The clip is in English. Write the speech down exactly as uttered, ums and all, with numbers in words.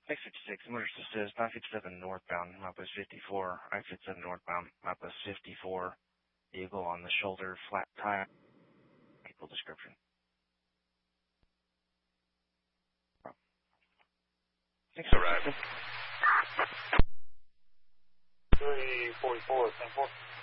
I fifty-six, emergency assist, I fifty-seven northbound, MyBus fifty-four, I fifty-seven northbound, MyBus fifty-four, vehicle on the shoulder, flat tire, vehicle description. Thanks, Arrived. three forty-four, ten four.